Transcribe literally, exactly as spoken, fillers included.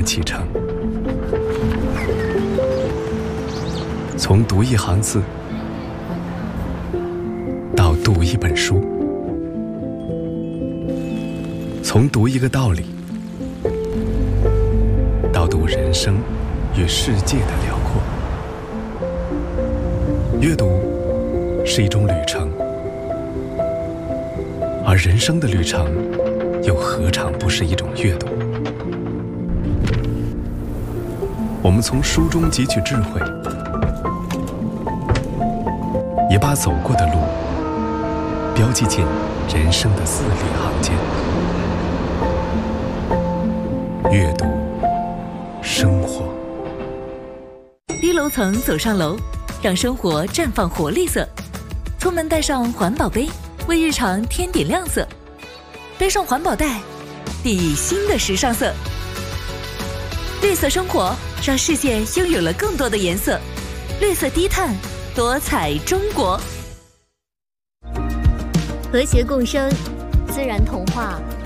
启程，从读一行字到读一本书，从读一个道理到读人生与世界的辽阔。阅读是一种旅程，而人生的旅程又何尝不是一种阅读？我们从书中汲取智慧，也把走过的路标记进人生的字里行间。阅读生活， 低楼层走上楼，让生活绽放活力色。出门带上环保杯，为日常添点亮色。背上环保袋，定义新的时尚色。绿色生活，让世界拥有了更多的颜色。绿色低碳，多彩中国。 和谐共生，自然童话